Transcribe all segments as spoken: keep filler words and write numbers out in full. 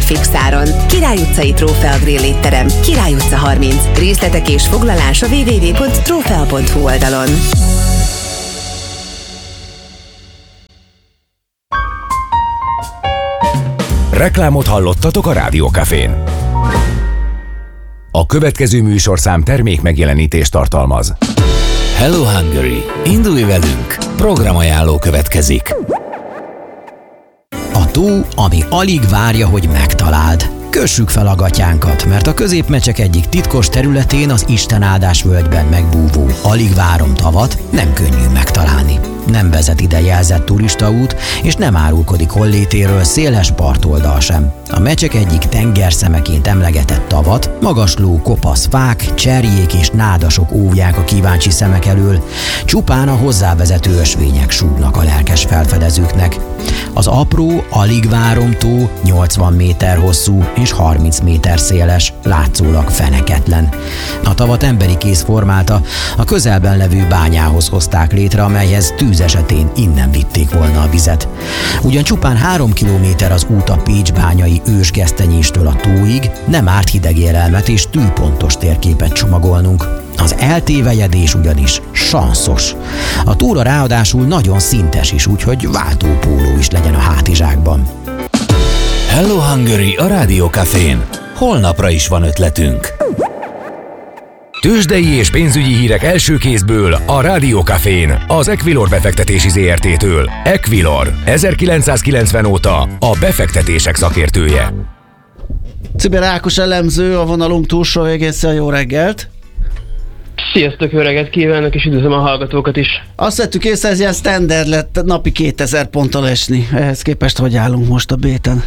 fixáron. Király utcai Trófea Grill étterem, Király utca harminc. Részletek és foglalás a double-u double-u double-u pont trófea pont hu oldalon. Reklámot hallottatok a Rádió Cafén. A következő műsorszám termék megjelenítést tartalmaz. Hello Hungary! Indulj velünk! Programajánló következik. A tó, ami alig várja, hogy megtaláld. Kössük fel a gatyánkat, mert a Középmecsek egyik titkos területén, az Istenáldás völgyben megbúvó alig várom tavat nem könnyű megtalálni. Nem vezet ide jelzett turistaút, és nem árulkodik hollétéről széles partoldal sem. A mecsek egyik tengerszemeként emlegetett tavat magasló kopasz fák, cserjék és nádasok óvják a kíváncsi szemek elől, csupán a hozzávezető ösvények súgnak a lelkes felfedezőknek. Az apró, alig várom tó nyolcvan méter hosszú és harminc méter széles, látszólag feneketlen. A tavat emberi kéz formálta, a közelben levő bányához hozták létre, amelyhez tűz esetén innen vitték volna a vizet. Ugyan csupán három kilométer az út a Pécs bányai ősgesztenyéstől a tóig, nem árt hideg élelmet és tűpontos térképet csomagolnunk. Az eltévejedés ugyanis sanszos. A túra ráadásul nagyon szintes is, úgyhogy váltópóló is legyen a hátizsákban. Hello Hungary a Rádió Cafén. Holnapra is van ötletünk. Tőzsdei és pénzügyi hírek első kézből a Rádió Cafén, az Equilor befektetési zé er té-től. Equilor, ezerkilencszázkilencven óta a befektetések szakértője. Cziber Ákos elemző a vonalunk túlsó végésze, jó reggelt! Sziasztok, jó reggelt kívánok, és üdvözlöm a hallgatókat is. Azt vettük észre, ez ilyen standard lett napi kétezer ponttal esni. Ehhez képest hogy állunk most a béten?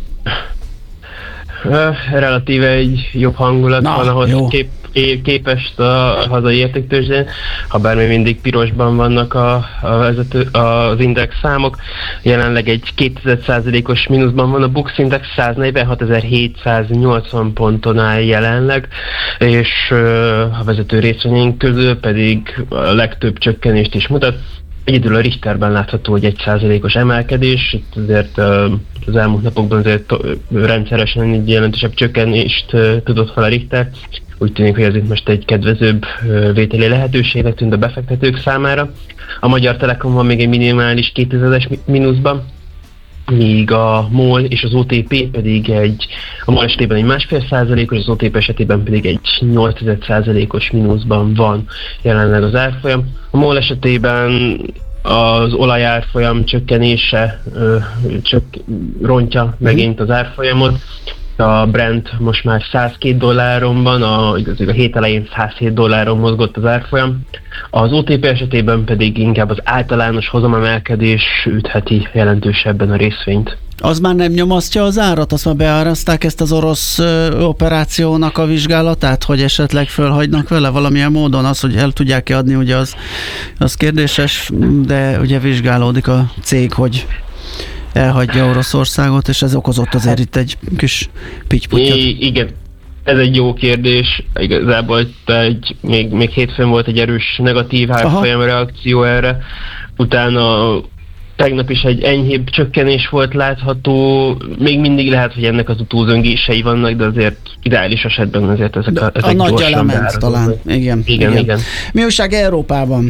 Relatíve egy jobb hangulat Na, van ahhoz jó. kép, képest a hazai értéktőzsdén, ha bár még mindig pirosban vannak a, a vezető, az index számok. Jelenleg egy két százalékos mínuszban van a Bux Index, száznegyvenhatezer-hétszáznyolcvan ponton áll jelenleg, és a vezető részvényeink közül pedig a legtöbb csökkenést is mutat. Egyedül a Richterben látható, hogy egy százalékos emelkedés, itt azért az elmúlt napokban azért rendszeresen egy jelentősebb csökkenést tudott fel a Richter. Úgy tűnik, hogy ez itt most egy kedvezőbb vételi lehetőségnek tűnt a befektetők számára. A Magyar Telekom van még egy minimális kétezeres mínuszban, míg a MOL és az o té pé pedig egy, a MOL esetében egy másfél százalékos, az o té pé esetében pedig egy nyolc százalékos mínuszban van jelenleg az árfolyam. A MOL esetében az olajárfolyam csökkenése ö, csök, rontja megint az árfolyamot. A Brent most már százkettő dolláron van, a, igaz, a hét elején százhét dolláron mozgott az árfolyam. Az o té pé esetében pedig inkább az általános hozamemelkedés ütheti jelentősebben a részvényt. Az már nem nyomasztja az árat? Azt már beáraszták ezt az orosz ö, operációnak a vizsgálatát, hogy esetleg fölhagynak vele valamilyen módon? Az, hogy el tudják-e adni, ugye az, az kérdéses, de ugye vizsgálódik a cég, hogy elhagyja Oroszországot, és ez okozott azért itt egy kis pitty-putyot. Igen, ez egy jó kérdés. Igazából egy, még, még hétfőn volt egy erős negatív árfolyam reakció erre. Utána tegnap is egy enyhébb csökkenés volt látható. Még mindig lehet, hogy ennek az utózöngései vannak, de azért ideális esetben azért ezek, a, ezek a nagy gyorsan element talán. Igen, igen, igen. igen. Mi újság Európában?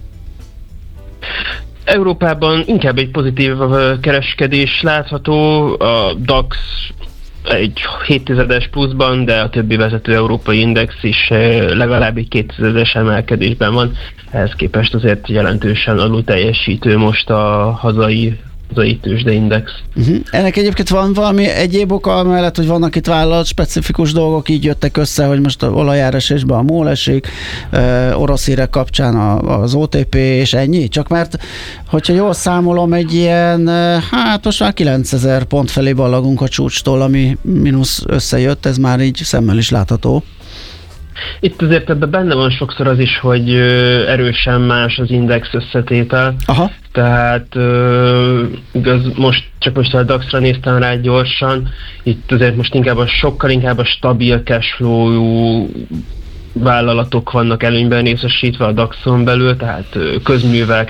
Európában inkább egy pozitív kereskedés látható, a DAX egy hét tizedes pluszban, de a többi vezető európai index is legalább egy két tizedes emelkedésben van. Ehhez képest azért jelentősen alul teljesítő most a hazai hazai tőzsdeindex. Uh-huh. Ennek egyébként van valami egyéb oka, amellett, hogy vannak itt vállalat specifikus dolgok, így jöttek össze, hogy most a olajáresésben a MOL esik, uh, orosz hírek kapcsán a, az o té pé, és ennyi? Csak mert, hogyha jól számolom, egy ilyen, uh, hát most már kilencezer pont felé ballagunk a csúcstól, ami mínusz összejött, ez már így szemmel is látható. Itt azért ebben benne van sokszor az is, hogy erősen más az index összetétel. Aha. Tehát igaz, most csak most a DAX-ra néztem rá gyorsan, itt azért most inkább a, sokkal inkább a stabil cashflow vállalatok vannak előnyben részesítve a DAX-on belül, tehát közművek,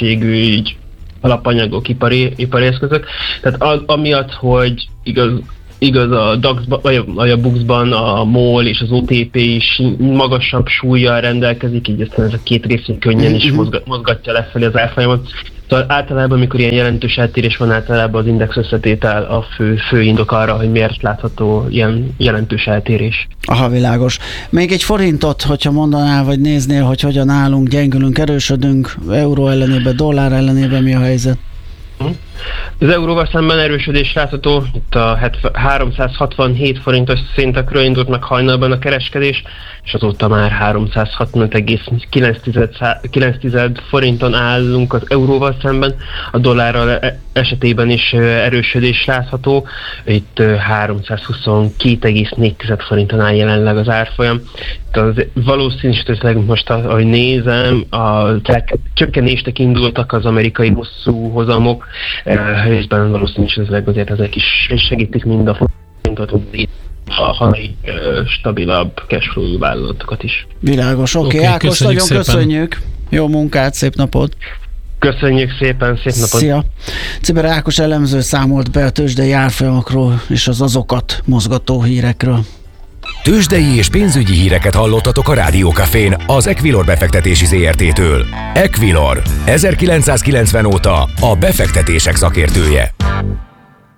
egészségügy, alapanyagok, ipari, ipari eszközök. Tehát az, amiatt, hogy igaz, igaz, a dax-ban, vagy a, vagy a buxban a MOL és az o té pé is magasabb súllyal rendelkezik, így aztán ez a két részén könnyen is mozgat, mozgatja lefelé az árfolyamat. Szóval általában, amikor ilyen jelentős eltérés van, általában az index összetétel a fő, fő indok arra, hogy miért látható ilyen jelentős eltérés. Aha, világos. Még egy forintot, hogyha mondanál, vagy néznél, hogy hogyan állunk, gyengülünk, erősödünk, euró ellenében, dollár ellenében, mi a helyzet? Az euróval szemben erősödés látható, itt a háromszázhatvanhét forintos szintekről indult meg hajnalban a kereskedés, és azóta már háromszázhatvanöt egész kilenc forinton állunk az euróval szemben, a dollárral esetében is erősödés látható, itt háromszázhuszonkettő egész négy forinton áll jelenleg az árfolyam. Az valószínűleg most, ahogy nézem, a csökkenéstek indultak az amerikai hosszú hozamok, részben valószínűleg azért ezek is segítik mind a forintot, a hazai stabilabb cashflow vállalatokat is. Világos, oké, okay, okay, Ákos, nagyon szépen. Köszönjük, jó munkát, szép napot! Köszönjük szépen, szép napot! Szia! Cibber Ákos elemző számolt be a tőzsdei árfolyamokról és az azokat mozgató hírekről. Tőzsdei és pénzügyi híreket hallottatok a Rádió Cafén az Equilor befektetési zé er té-től. Equilor, ezerkilencszázkilencven óta a befektetések szakértője.